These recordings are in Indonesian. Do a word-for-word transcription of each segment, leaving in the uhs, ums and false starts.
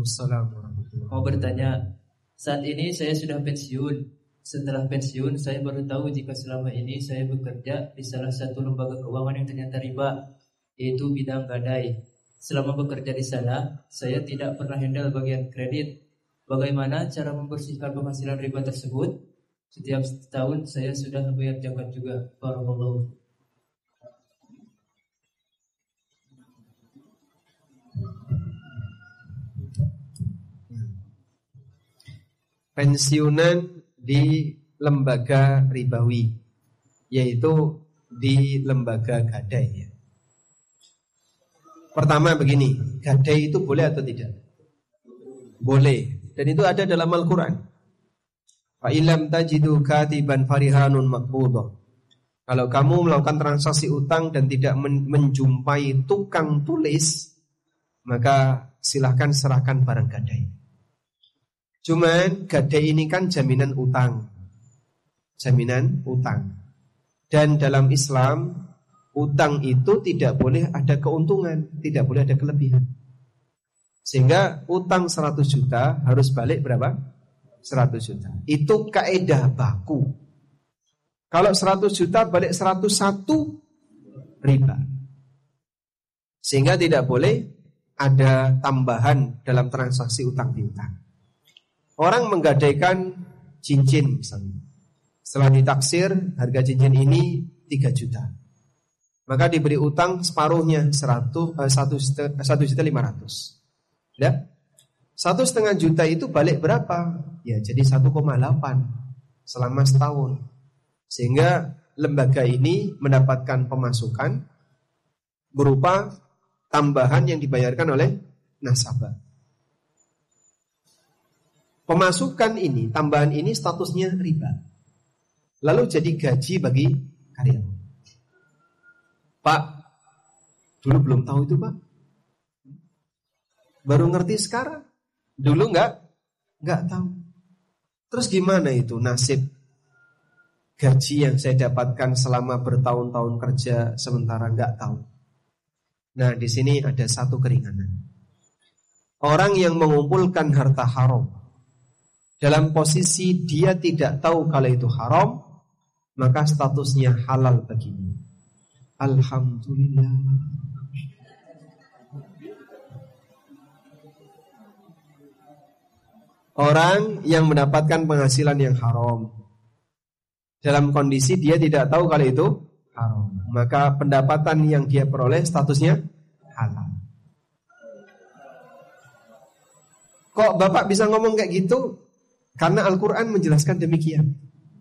Waalaikumsalam warahmatullahi wabarakatuh. Mau bertanya, saat ini saya sudah pensiun. Setelah pensiun, saya baru tahu jika selama ini saya bekerja di salah satu lembaga keuangan yang ternyata riba, yaitu bidang gadai. Selama bekerja di sana, saya tidak pernah handle bagian kredit. Bagaimana cara membersihkan penghasilan riba tersebut? Setiap tahun saya sudah bayar zakat juga. Barakallahu. Pensiunan di lembaga ribawi, yaitu di lembaga gadai ya. Pertama begini, gadai itu boleh atau tidak? Boleh, dan itu ada dalam Al-Quran. Fa illam tajidu katiban farihanun maqbudah. Kalau kamu melakukan transaksi utang dan tidak men- menjumpai tukang tulis, maka silahkan serahkan barang gadai. Cuman gadai ini kan jaminan utang. Jaminan utang. Dan dalam Islam, utang itu tidak boleh ada keuntungan, tidak boleh ada kelebihan. Sehingga utang seratus juta harus balik berapa? seratus juta. Itu kaidah baku. Kalau seratus juta balik seratus satu riba. Sehingga tidak boleh ada tambahan dalam transaksi utang piutang. Orang menggadaikan cincin misalnya. Setelah ditaksir harga cincin ini tiga juta. Maka diberi utang separuhnya satu juta lima ratus. Ya? Satu setengah juta itu balik berapa? Ya jadi satu koma delapan selama setahun. Sehingga lembaga ini mendapatkan pemasukan berupa tambahan yang dibayarkan oleh nasabah. Pemasukan ini, tambahan ini statusnya riba. Lalu jadi gaji bagi karyawan. Pak, dulu belum tahu itu Pak. Baru ngerti sekarang. Dulu enggak, enggak tahu. Terus gimana itu nasib gaji yang saya dapatkan selama bertahun-tahun kerja sementara enggak tahu? Nah, di sini ada satu keringanan. Orang yang mengumpulkan harta haram dalam posisi dia tidak tahu kalau itu haram, maka statusnya halal baginya. Alhamdulillah. Orang yang mendapatkan penghasilan yang haram dalam kondisi dia tidak tahu kalau itu haram, maka pendapatan yang dia peroleh statusnya halal. Kok Bapak bisa ngomong kayak gitu? Karena Al-Quran menjelaskan demikian.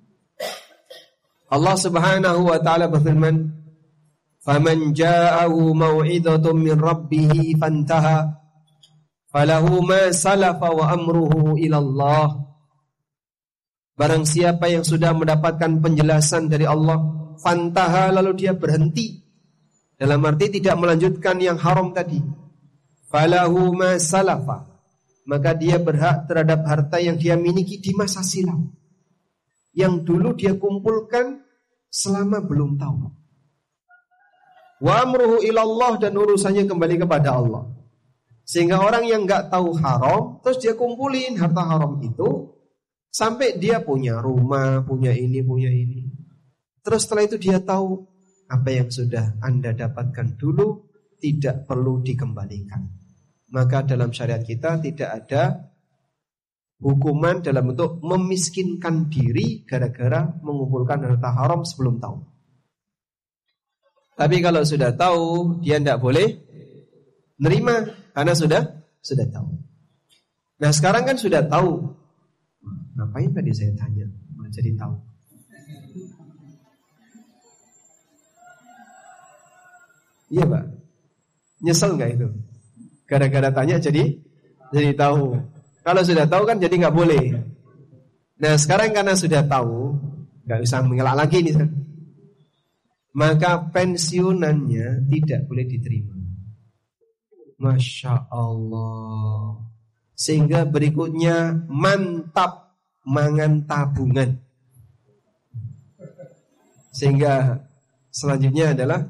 Allah Subhanahu wa ta'ala berfirman, "Faman ja'ahu mau'izatun min rabbih fantaha falahu ma salafa wa amruhu ila Allah." Barang siapa yang sudah mendapatkan penjelasan dari Allah, fantaha, lalu dia berhenti, dalam arti tidak melanjutkan yang haram tadi, falahu ma salafa, maka dia berhak terhadap harta yang dia miliki di masa silam, yang dulu dia kumpulkan selama belum tahu. Wa amruhu ilallah, dan urusannya kembali kepada Allah. Sehingga orang yang gak tahu haram, terus dia kumpulin harta haram itu, sampai dia punya rumah, punya ini, punya ini. Terus setelah itu dia tahu, apa yang sudah Anda dapatkan dulu tidak perlu dikembalikan. Maka dalam syariat kita tidak ada hukuman dalam bentuk memiskinkan diri gara-gara mengumpulkan harta haram sebelum tahu. Tapi kalau sudah tahu, dia tidak boleh nerima karena sudah sudah tahu. Nah sekarang kan sudah tahu. Ngapain tadi saya tanya? Malah jadi tahu. Iya Pak, nyesel nggak itu? Gara-gara tanya jadi jadi tahu. Kalau sudah tahu kan jadi nggak boleh. Nah sekarang karena sudah tahu, nggak usah mengelak lagi nih. Maka pensiunannya tidak boleh diterima. Masya Allah. Sehingga berikutnya mantap mangan tabungan. Sehingga selanjutnya adalah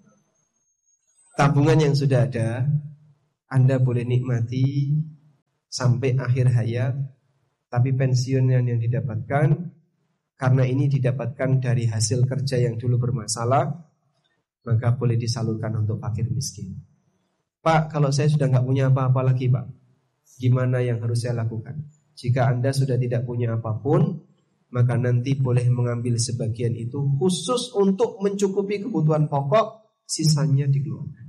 tabungan yang sudah ada, Anda boleh nikmati sampai akhir hayat, tapi pensiun yang didapatkan karena ini didapatkan dari hasil kerja yang dulu bermasalah, maka boleh disalurkan untuk fakir miskin. Pak, kalau saya sudah nggak punya apa-apa lagi Pak, gimana yang harus saya lakukan? Jika Anda sudah tidak punya apapun, maka nanti boleh mengambil sebagian itu khusus untuk mencukupi kebutuhan pokok, sisanya dikeluarkan.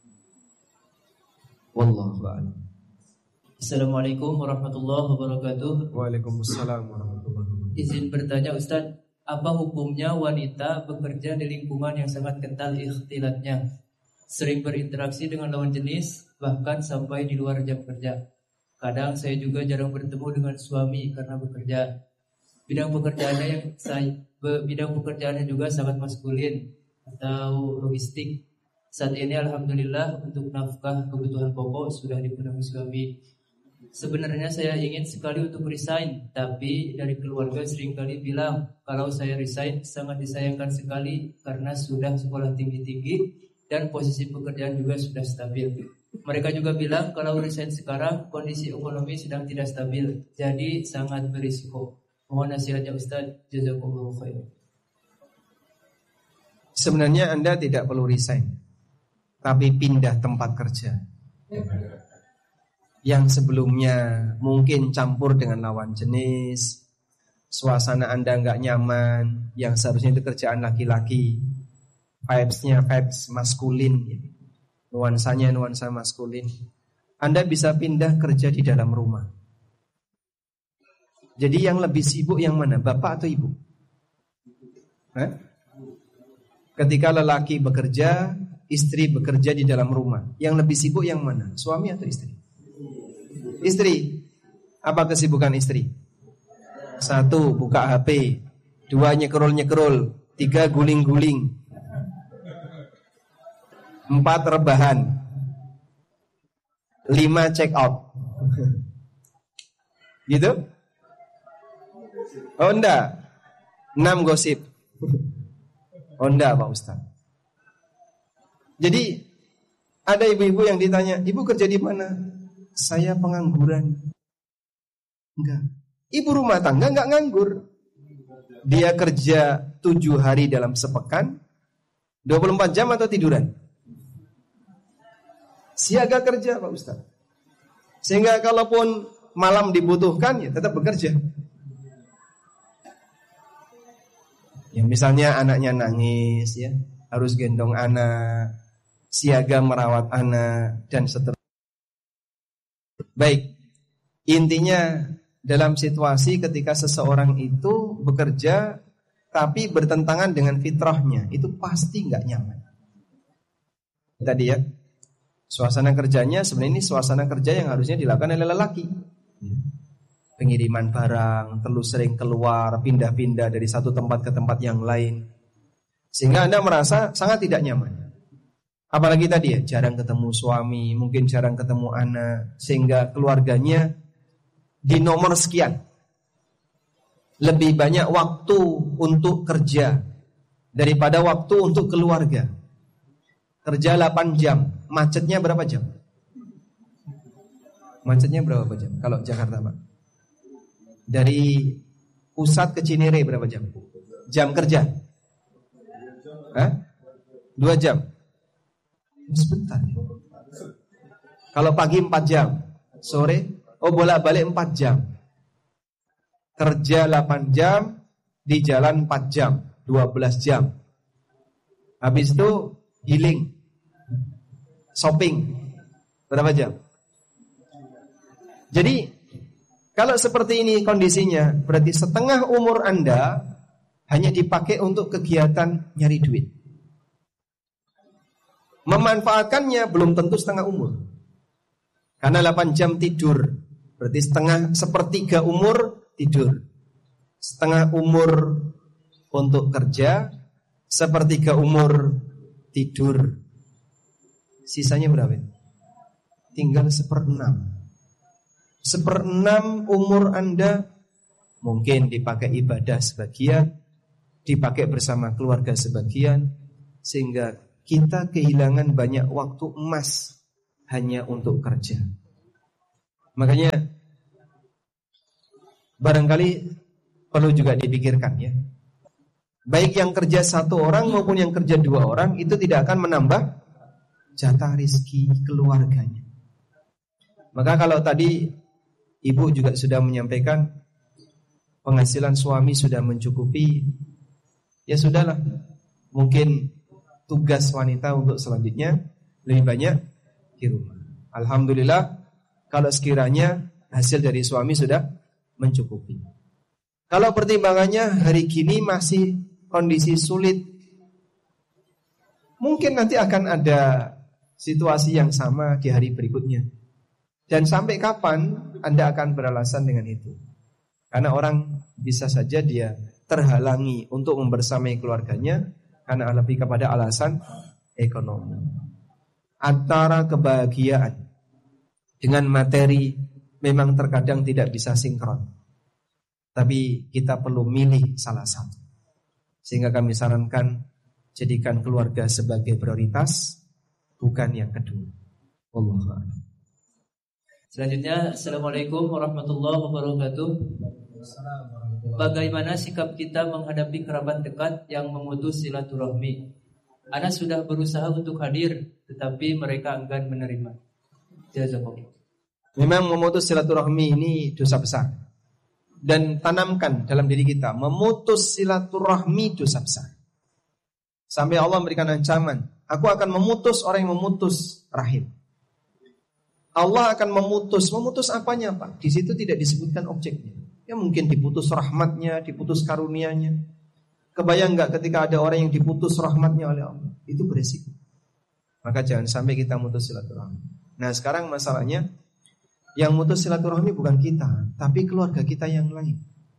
Wallahu a'lam. Assalamualaikum warahmatullahi wabarakatuh. Waalaikumsalam warahmatullahi wabarakatuh. Izin bertanya Ustaz, apa hukumnya wanita bekerja di lingkungan yang sangat kental ikhtilatnya, sering berinteraksi dengan lawan jenis, bahkan sampai di luar jam kerja? Kadang saya juga jarang bertemu dengan suami karena bekerja. Bidang pekerjaannya yang saya bidang pekerjaannya juga sangat maskulin atau logistik. Saat ini alhamdulillah untuk nafkah kebutuhan pokok sudah dipenuhi suami. Sebenarnya saya ingin sekali untuk resign, tapi dari keluarga seringkali bilang kalau saya resign sangat disayangkan sekali karena sudah sekolah tinggi-tinggi dan posisi pekerjaan juga sudah stabil. Mereka juga bilang kalau resign sekarang kondisi ekonomi sedang tidak stabil, jadi sangat berisiko. Mohon nasihatnya Ustaz, jazakumullahu khairan. Sebenarnya Anda tidak perlu resign, tapi pindah tempat kerja. Yang sebelumnya mungkin campur dengan lawan jenis, suasana Anda nggak nyaman, yang seharusnya itu kerjaan laki-laki, vibes-nya vibes maskulin, nuansanya nuansa maskulin. Anda bisa pindah kerja di dalam rumah. Jadi yang lebih sibuk yang mana, bapak atau ibu? Hah? Ketika lelaki bekerja, istri bekerja di dalam rumah, yang lebih sibuk yang mana, suami atau istri? Istri. Apa kesibukan istri? Satu, buka H P. Dua, nyekrol-nyekrol. Tiga, guling-guling. Empat, rebahan. Lima, check out. Gitu? Oh enggak. Enam, gosip. Oh enggak Pak Ustaz. Jadi ada ibu-ibu yang ditanya, ibu kerja di mana? Saya pengangguran. Enggak. Ibu rumah tangga enggak nganggur. Dia kerja tujuh hari dalam sepekan, dua puluh empat jam atau tiduran? Siaga kerja Pak Ustaz. Sehingga kalaupun malam dibutuhkan ya tetap bekerja. Yang misalnya anaknya nangis ya, harus gendong anak, siaga merawat anak dan seterusnya. Baik, intinya dalam situasi ketika seseorang itu bekerja tapi bertentangan dengan fitrahnya, itu pasti nggak nyaman. Tadi ya, suasana kerjanya sebenarnya ini suasana kerja yang harusnya dilakukan oleh lelaki. Pengiriman barang, terlalu sering keluar, pindah-pindah dari satu tempat ke tempat yang lain, sehingga Anda merasa sangat tidak nyaman. Apalagi tadi ya, jarang ketemu suami, mungkin jarang ketemu anak, sehingga keluarganya di nomor sekian. Lebih banyak waktu untuk kerja daripada waktu untuk keluarga. Kerja delapan jam, macetnya berapa jam? Macetnya berapa jam? Kalau Jakarta Pak? Dari Pusat ke Cinere berapa jam? Jam kerja? Hah? Dua jam? Sebentar. Kalau pagi empat jam, sore oh bolak-balik empat jam. Kerja delapan jam, di jalan empat jam, dua belas jam. Habis itu healing, shopping, berapa jam? Jadi kalau seperti ini kondisinya, berarti setengah umur Anda hanya dipakai untuk kegiatan nyari duit. Memanfaatkannya belum tentu setengah umur. Karena delapan jam tidur, berarti setengah, sepertiga umur tidur. Setengah umur untuk kerja, sepertiga umur tidur. Sisanya berapa? Tinggal seperenam. Seperenam umur Anda mungkin dipakai ibadah sebagian, dipakai bersama keluarga sebagian, sehingga kita kehilangan banyak waktu emas hanya untuk kerja. Makanya barangkali perlu juga dipikirkan ya. Baik yang kerja satu orang maupun yang kerja dua orang itu tidak akan menambah jatah rizki keluarganya. Maka kalau tadi ibu juga sudah menyampaikan penghasilan suami sudah mencukupi, ya sudahlah. Mungkin tugas wanita untuk selanjutnya lebih banyak di rumah. Alhamdulillah kalau sekiranya hasil dari suami sudah mencukupi. Kalau pertimbangannya hari gini masih kondisi sulit, mungkin nanti akan ada situasi yang sama di hari berikutnya. Dan sampai kapan Anda akan beralasan dengan itu? Karena orang bisa saja dia terhalangi untuk membersamai keluarganya karena lebih kepada alasan ekonomi. Antara kebahagiaan dengan materi memang terkadang tidak bisa sinkron. Tapi kita perlu milih salah satu. Sehingga kami sarankan jadikan keluarga sebagai prioritas, bukan yang kedua. Wallahu a'lam. Selanjutnya, Assalamualaikum warahmatullahi wabarakatuh. Bagaimana sikap kita menghadapi kerabat dekat yang memutus silaturahmi? Ana sudah berusaha untuk hadir, tetapi mereka enggan menerima. Jazakallah. Memang memutus silaturahmi ini dosa besar. Dan tanamkan dalam diri kita, memutus silaturahmi dosa besar. Sampai Allah memberikan ancaman, aku akan memutus orang yang memutus rahim. Allah akan memutus, memutus apanya Pak? Di situ tidak disebutkan objeknya. Ya mungkin diputus rahmatnya, diputus karunianya. Kebayang nggak ketika ada orang yang diputus rahmatnya oleh Allah? Itu beresiko. Maka jangan sampai kita memutus silaturahmi. Nah sekarang masalahnya, yang mutus silaturahmi bukan kita, tapi keluarga kita yang lain.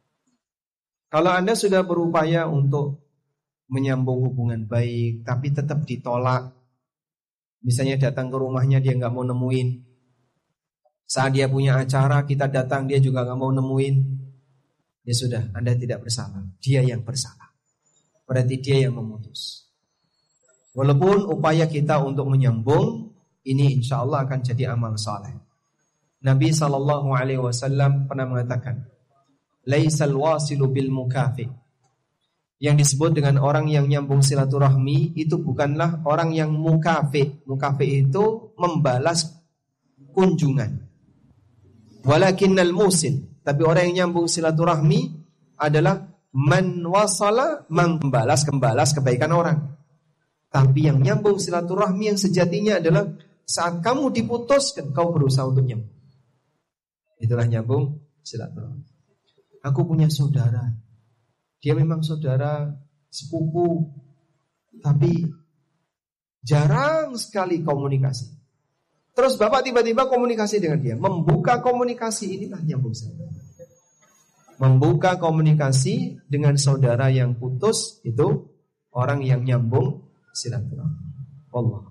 Kalau Anda sudah berupaya untuk menyambung hubungan baik, tapi tetap ditolak, misalnya datang ke rumahnya dia nggak mau nemuin, saat dia punya acara kita datang dia juga nggak mau nemuin, ya sudah, Anda tidak bersalah, dia yang bersalah. Berarti dia yang memutus. Walaupun upaya kita untuk menyambung ini insya Allah akan jadi amal saleh. Nabi sallallahu alaihi wasallam pernah mengatakan, "Laisal wasilu bil mukafi." Yang disebut dengan orang yang nyambung silaturahmi itu bukanlah orang yang mukafi. Mukafi itu membalas kunjungan. Walakinnal musil, tapi orang yang nyambung silaturahmi adalah man wasala, membalas membalas kebaikan orang. Tapi yang nyambung silaturahmi yang sejatinya adalah saat kamu diputus dan kau berusaha untuk nyambung. Itulah nyambung silaturahmi. Aku punya saudara, dia memang saudara sepupu, tapi jarang sekali komunikasi. Terus bapak tiba-tiba komunikasi dengan dia, membuka komunikasi, inilah nyambung silaturahmi. Membuka komunikasi dengan saudara yang putus itu orang yang nyambung silaturahmi. Allah.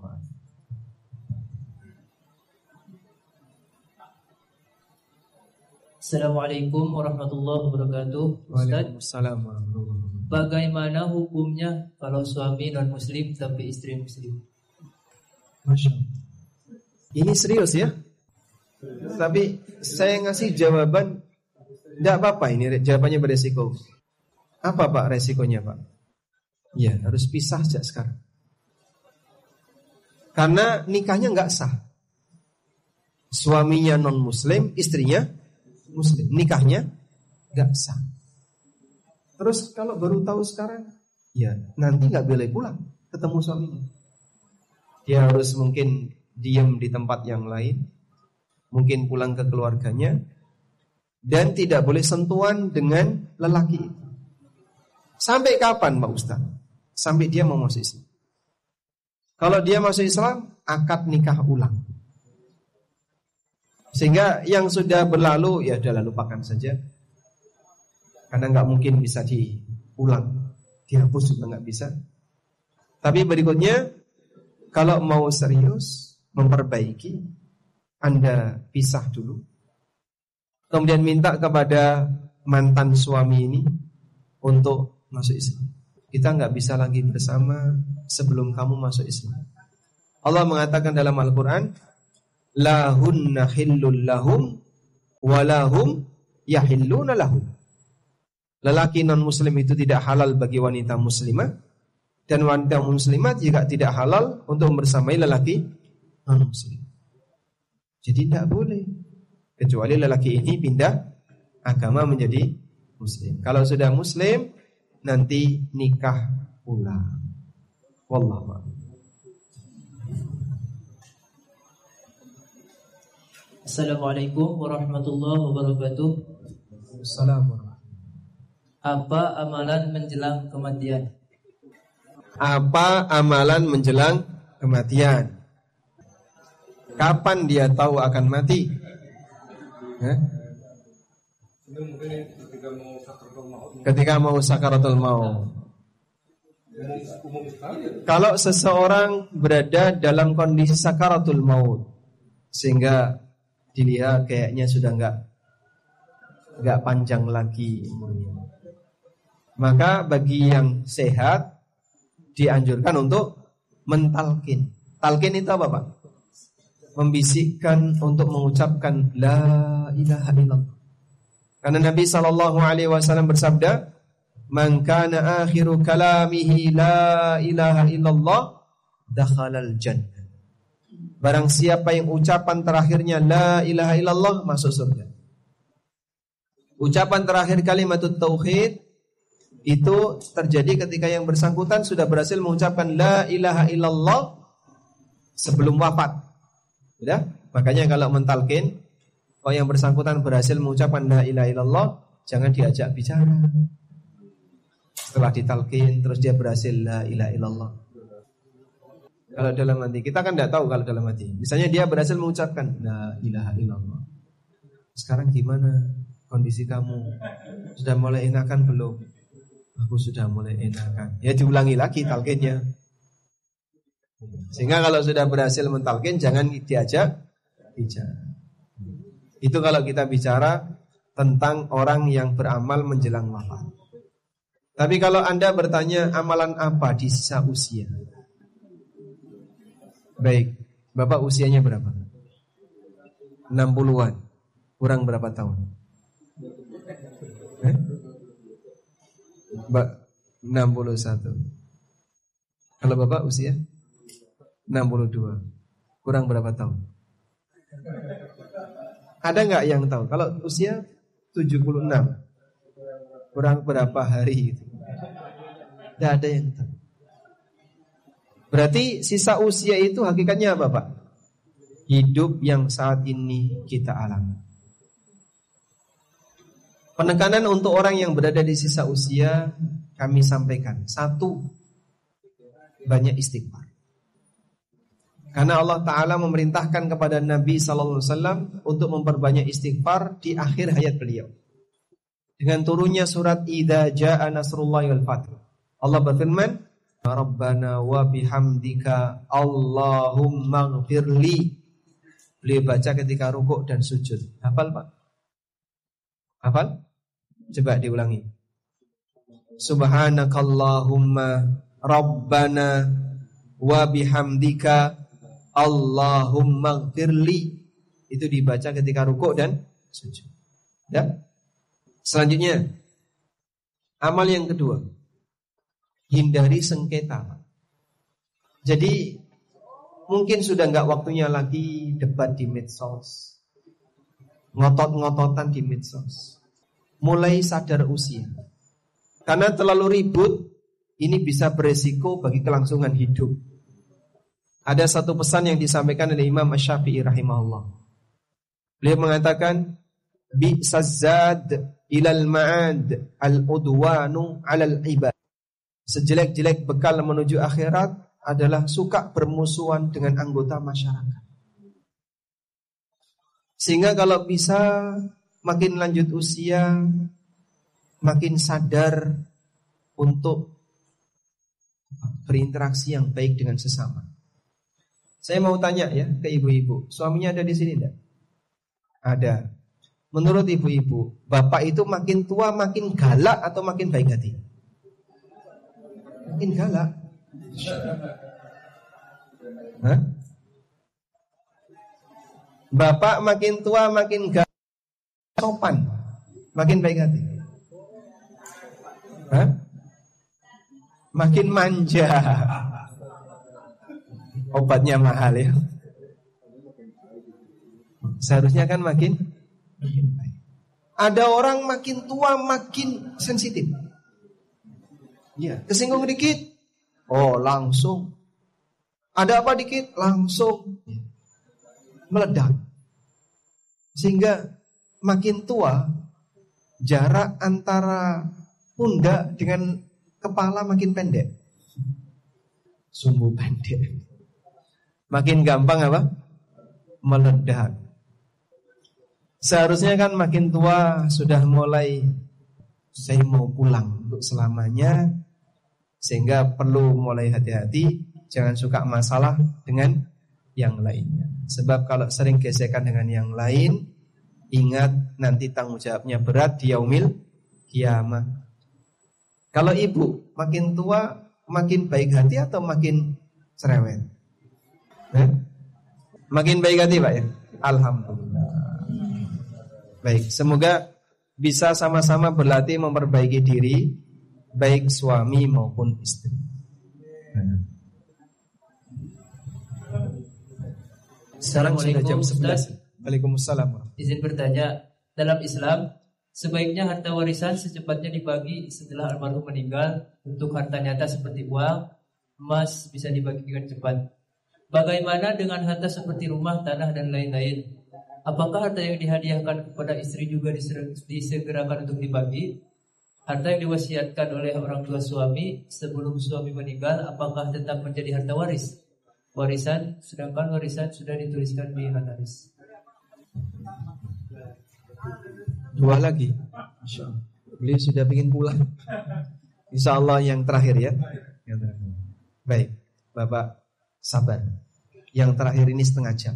Assalamualaikum warahmatullahi wabarakatuh. Waalaikumsalam warahmatullahi wabarakatuh. Bagaimana hukumnya kalau suami non muslim tapi istri muslim? Masya Allah. Ini serius ya? Tapi saya ngasih jawaban, tidak apa-apa ini jawabannya beresiko. Apa Pak resikonya Pak? Ya harus pisah sejak sekarang. Karena nikahnya nggak sah. Suaminya non muslim, istrinya muslim, nikahnya gak sah. Terus kalau baru tahu sekarang, ya nanti gak boleh pulang ketemu suaminya. Dia harus mungkin diam di tempat yang lain, mungkin pulang ke keluarganya, dan tidak boleh sentuhan dengan lelaki itu. Sampai kapan Pak Ustaz? Sampai dia mau masuk Islam. Kalau dia masuk Islam, akad nikah ulang. Sehingga yang sudah berlalu ya sudah lupakan saja. Karena nggak mungkin bisa diulang, dihapus juga nggak bisa. Tapi berikutnya, kalau mau serius memperbaiki, Anda pisah dulu. Kemudian minta kepada mantan suami ini untuk masuk Islam. Kita nggak bisa lagi bersama sebelum kamu masuk Islam. Allah mengatakan dalam Al-Quran, lahunna hillul lahum walahum yahilluna lahu. Lelaki non muslim itu tidak halal bagi wanita muslimah, dan wanita muslimah juga tidak halal untuk bersamai lelaki non muslim. Jadi tidak boleh, kecuali lelaki ini pindah agama menjadi muslim. Kalau sudah muslim, nanti nikah ulang. Wallahu a'lam. Assalamualaikum warahmatullahi wabarakatuh. Assalamualaikum. Apa amalan menjelang kematian? Apa amalan menjelang kematian? Kapan dia tahu akan mati? Hah? Ketika mau sakaratul maut. Kalau seseorang berada dalam kondisi sakaratul maut, sehingga dilihat kayaknya sudah enggak enggak panjang lagi umurnya, maka bagi yang sehat dianjurkan untuk mentalkin. Talkin itu apa, Pak? Membisikkan untuk mengucapkan la ilaha illallah. Karena Nabi sallallahu alaihi wasallam bersabda, "Man kana akhiru kalamihi la ilaha illallah, dakhalal jannah." Barang siapa yang ucapan terakhirnya la ilaha illallah, masuk surga. Ucapan terakhir kalimatut tauhid itu terjadi ketika yang bersangkutan sudah berhasil mengucapkan la ilaha illallah sebelum wafat. Sudah? Makanya kalau mentalkin, kalau yang bersangkutan berhasil mengucapkan la ilaha illallah, jangan diajak bicara. Setelah ditalkin terus dia berhasil la ilaha illallah. Kalau dalam hati, kita kan tidak tahu kalau dalam hati. Misalnya dia berhasil mengucapkan la ilaha illallah. Sekarang gimana kondisi kamu? Sudah mulai enakan belum? Aku sudah mulai enakan. Ya diulangi lagi talqinnya. Sehingga kalau sudah berhasil mentalqin, jangan diajak bicara. Itu kalau kita bicara tentang orang yang beramal menjelang wafat. Tapi kalau Anda bertanya amalan apa di sisa usia? Baik, Bapak usianya berapa? enam puluhan. Kurang berapa tahun? Eh? Mbak, enam puluh satu. Kalau Bapak usia enam puluh dua. Kurang berapa tahun? Ada nggak yang tahu? Kalau usia tujuh puluh enam, kurang berapa hari itu? Tidak ada yang tahu. Berarti sisa usia itu hakikatnya apa, Pak? Hidup yang saat ini kita alami. Penekanan untuk orang yang berada di sisa usia kami sampaikan. Satu, banyak istighfar. Karena Allah Ta'ala memerintahkan kepada Nabi Sallallahu Alaihi Wasallam untuk memperbanyak istighfar di akhir hayat beliau. Dengan turunnya surat Idza Jaa Nasrullahi wal Fath. Allah berfirman, Rabbana wa bihamdika Allahumma ghfirli. Beliau baca ketika rukuk dan sujud. Hafal, Pak? Hafal? Coba diulangi. Subhanakallahumma Rabbana wa bihamdika Allahumma ghfirli. Itu dibaca ketika rukuk dan sujud. Ya? Selanjutnya, amal yang kedua, hindari sengketa. Jadi mungkin sudah enggak waktunya lagi debat di medsos, ngotot-ngototan di medsos. Mulai sadar usia. Karena terlalu ribut, ini bisa beresiko bagi kelangsungan hidup. Ada satu pesan yang disampaikan oleh Imam Asy-Syafi'i rahimahullah. Beliau mengatakan, bi'sazad ilal ma'ad al-udwanu 'alal ibad. Sejelek-jelek bekal menuju akhirat adalah suka bermusuhan dengan anggota masyarakat. Sehingga kalau bisa makin lanjut usia, makin sadar untuk berinteraksi yang baik dengan sesama. Saya mau tanya ya ke ibu-ibu, suaminya ada di sini enggak? Ada. Menurut ibu-ibu, bapak itu makin tua makin galak atau makin baik hati? Makin galak. Hah? Bapak makin tua makin galak, sopan. makin baik hati? Hah? Makin manja. Obatnya mahal ya. Seharusnya kan makin makin baik. Ada orang makin tua makin sensitif. Ya, kesinggung dikit, oh langsung. Ada apa dikit, langsung meledak. Sehingga makin tua, jarak antara pundak dengan kepala makin pendek. Sumbu pendek. Makin gampang apa? Meledak. Seharusnya kan makin tua sudah mulai saya mau pulang untuk selamanya, sehingga perlu mulai hati-hati, jangan suka masalah dengan yang lainnya. Sebab kalau sering gesekan dengan yang lain, ingat nanti tanggung jawabnya berat di yaumil kiamah. Kalau ibu makin tua makin baik hati atau makin cerewet? Eh? Makin baik hati Pak ya? Alhamdulillah. Baik, semoga bisa sama-sama berlatih memperbaiki diri, baik suami maupun istri. Sekarang sudah jam sebelas. Waalaikumsalam. Izin bertanya, dalam Islam sebaiknya harta warisan secepatnya dibagi setelah almarhum meninggal. Untuk harta nyata seperti uang, emas bisa dibagi dengan cepat. Bagaimana dengan harta seperti rumah, tanah dan lain-lain? Apakah harta yang dihadiahkan kepada istri juga disegerakan untuk dibagi? Harta yang diwasiatkan oleh orang tua suami sebelum suami meninggal, apakah tetap menjadi harta waris? Warisan, sedangkan warisan sudah dituliskan di notaris. Dua lagi. Insya Allah. Beliau sudah ingin pulang. Insya Allah yang terakhir ya. Yang terakhir. Baik, Bapak sabar. Yang terakhir ini setengah jam.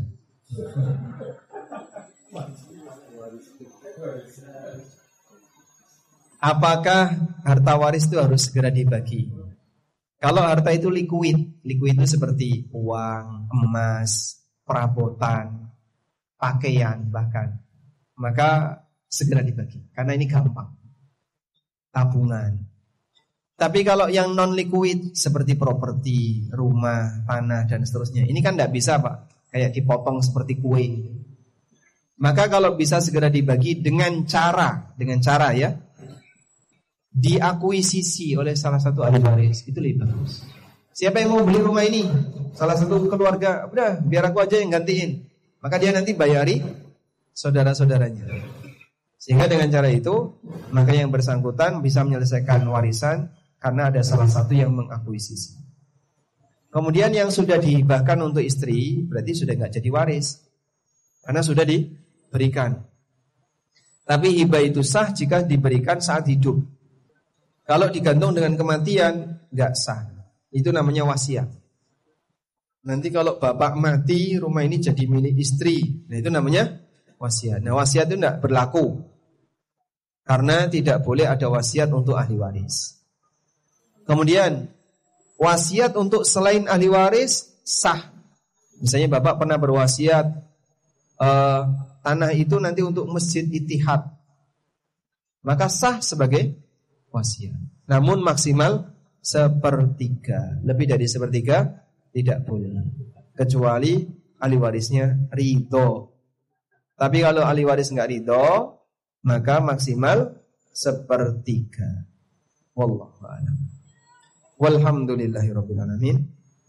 Apakah harta waris itu harus segera dibagi? Kalau harta itu liquid, liquid itu seperti uang, emas, perabotan, pakaian bahkan, maka segera dibagi. Karena ini gampang, tabungan. Tapi kalau yang non liquid seperti properti, rumah, tanah dan seterusnya, ini kan tidak bisa Pak, kayak dipotong seperti kue. Maka kalau bisa segera dibagi dengan cara, dengan cara ya, diakuisisi oleh salah satu ahli waris, itu lebih bagus. Siapa yang mau beli rumah ini? Salah satu keluarga, udah biar aku aja yang gantiin. Maka dia nanti bayari saudara-saudaranya. Sehingga dengan cara itu, maka yang bersangkutan bisa menyelesaikan warisan karena ada salah satu yang mengakuisisi. Kemudian yang sudah dihibahkan untuk istri, berarti sudah nggak jadi waris, karena sudah diberikan. Tapi hibah itu sah jika diberikan saat hidup. Kalau digantung dengan kematian, nggak sah. Itu namanya wasiat. Nanti kalau bapak mati, rumah ini jadi milik istri. Nah itu namanya wasiat. Nah wasiat itu tidak berlaku, karena tidak boleh ada wasiat untuk ahli waris. Kemudian wasiat untuk selain ahli waris sah. Misalnya bapak pernah berwasiat, uh, tanah itu nanti untuk Masjid Ittihad, maka sah sebagai wasiat. Namun maksimal sepertiga. Lebih dari sepertiga tidak boleh, kecuali ahli warisnya ridho. Tapi kalau ahli waris nggak ridho, maka maksimal sepertiga. Wallahu a'lam. Walhamdulillahirabbil alamin.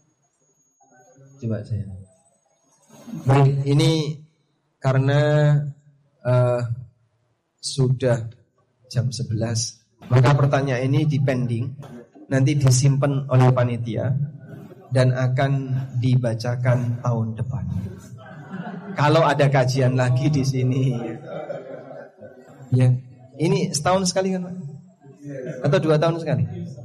Coba saya. Baik, ini karena uh, sudah jam sebelas, maka pertanyaan ini dipending, nanti disimpan oleh panitia dan akan dibacakan tahun depan. Kalau ada kajian lagi di sini. Ya, ini setahun sekali kan Pak? Atau dua tahun sekali?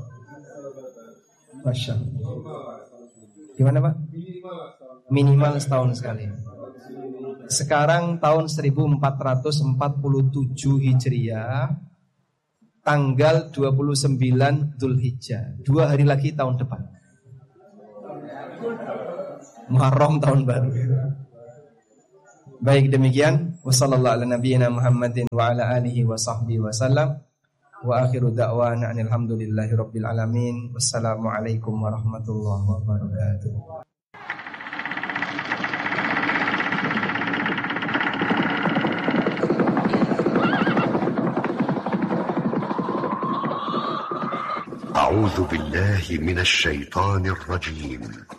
Masya Allah. Gimana Pak? Minimal setahun sekali. Sekarang tahun seribu empat ratus empat puluh tujuh Hijriah, tanggal dua puluh sembilan Dzulhijjah. Dua hari lagi tahun depan, Muharram tahun baru. Baik, demikian wassallallahu ala nabiyyina Muhammadin wa ala alihi wa sahbihi wasallam. Wa akhiru da'wana alhamdulillahi rabbil alamin. Wassalamualaikum warahmatullahi wabarakatuh. أعوذ بالله من الشيطان الرجيم